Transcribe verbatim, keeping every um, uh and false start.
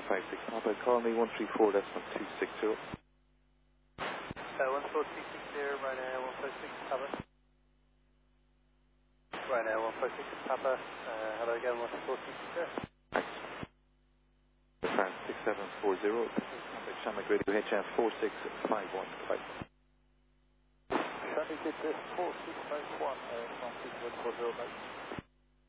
five six Papa, call me one three four decimal two six zero. Uh, one four two six zero, Ryanair one five six Papa. Ryanair one five six Papa, uh, hello again, one four two six zero. Thanks. France six seven four zero, contact Shamrock Radio H F four six five one. Bye. Traffic at four six five one, uh, one six one four zero, bye.